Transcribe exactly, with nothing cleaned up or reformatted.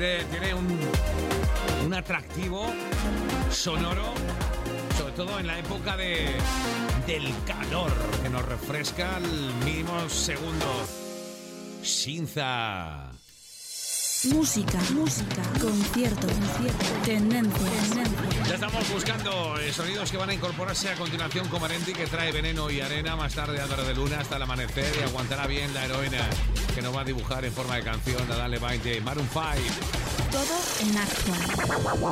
Tiene, tiene un, un atractivo sonoro, sobre todo en la época de, del calor, que nos refresca al mínimo segundo. Shinza. Música, música, concierto, concierto, tendencias, tendencias. Ya estamos buscando eh, sonidos que van a incorporarse a continuación como Arenti, que trae Veneno y Arena, más tarde Álvaro de Luna hasta el amanecer, y aguantará bien la heroína que nos va a dibujar en forma de canción a darle veinte, Maroon cinco. Todo en Actual.